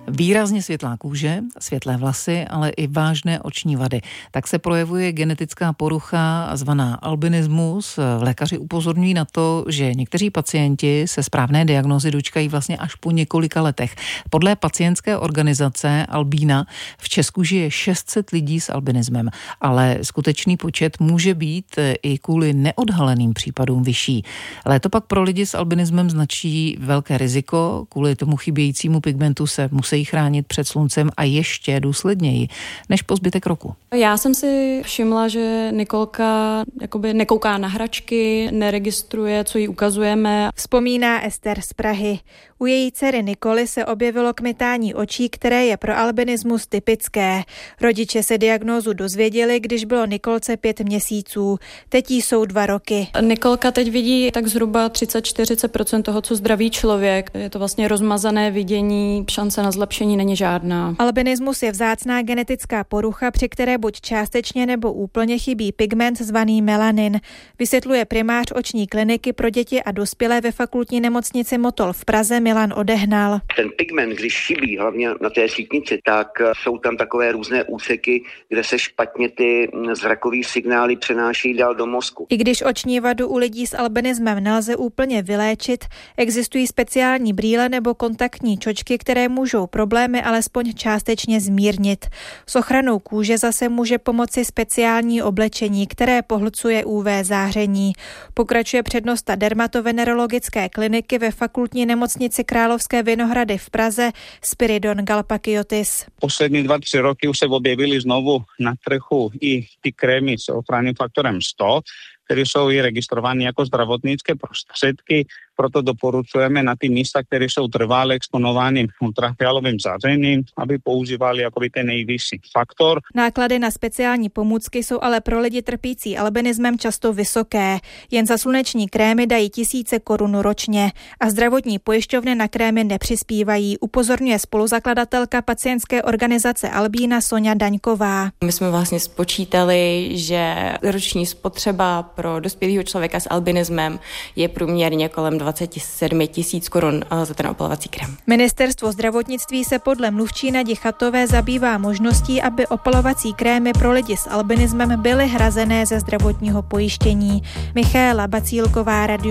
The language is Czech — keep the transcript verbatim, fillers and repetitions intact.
Výrazně světlá kůže, světlé vlasy, ale i vážné oční vady. Tak se projevuje genetická porucha zvaná albinismus. Lékaři upozorňují na to, že někteří pacienti se správné diagnózy dočkají vlastně až po několika letech. Podle pacientské organizace Albína v Česku žije šest set lidí s albinismem, ale skutečný počet může být i kvůli neodhaleným případům vyšší. Léto pak pro lidi s albinismem značí velké riziko, kvůli tomu chybějícímu pigmentu se musí chránit před sluncem a ještě důsledněji než po zbytek roku. Já jsem si všimla, že Nikolka jakoby nekouká na hračky, neregistruje, co jí ukazujeme. Vzpomíná Ester z Prahy. U její dcery Nikoly se objevilo kmitání očí, které je pro albinismus typické. Rodiče se diagnózu dozvěděli, když bylo Nikolce pět měsíců. Teď jí jsou dva roky. Nikolka teď vidí tak zhruba třicet až čtyřicet procent toho, co zdravý člověk. Je to vlastně rozmazané vidění, šance na zlepšení není žádná. Albinismus je vzácná genetická porucha, při které buď částečně nebo úplně chybí pigment zvaný melanin. Vysvětluje primář oční kliniky pro děti a dospělé ve fakultní nemocnici Motol v Praze Milan Odehnal. Ten pigment, když chybí, hlavně na té sítnici, tak jsou tam takové různé úseky, kde se špatně ty zrakové signály přenáší dál do mozku. I když oční vadu u lidí s albinismem nelze úplně vyléčit, existují speciální brýle nebo kontaktní čočky, které můžou problémy alespoň částečně zmírnit. S ochranou kůže zase může pomoci speciální oblečení, které pohlcuje ú vé záření. Pokračuje přednosta dermatovenerologické kliniky ve fakultní nemocnici Královské Vinohrady v Praze Spiridon Galpakiotis. Poslední dva, tři roky už se objevily znovu na trhu i ty krémy s ochranným faktorem sto, které jsou i registrovány jako zdravotnické prostředky, proto doporučujeme na ty místa, které jsou trvale exponovány ultrafialovým zářením, aby používali jakoby ten nejvyšší faktor. Náklady na speciální pomůcky jsou ale pro lidi trpící albinismem často vysoké. Jen za sluneční krémy dají tisíce korun ročně a zdravotní pojišťovny na krémy nepřispívají, upozorňuje spoluzakladatelka pacientské organizace Albína Soňa Daňková. My jsme vlastně spočítali, že roční spotřeba pro dospělého člověka s albinismem je průměrně kolem dvacet sedm tisíc korun za ten opalovací krém. Ministerstvo zdravotnictví se podle mluvčí Nadi Chatové zabývá možností, aby opalovací krémy pro lidi s albinismem byly hrazené ze zdravotního pojištění. Michaela Bacílková, Radio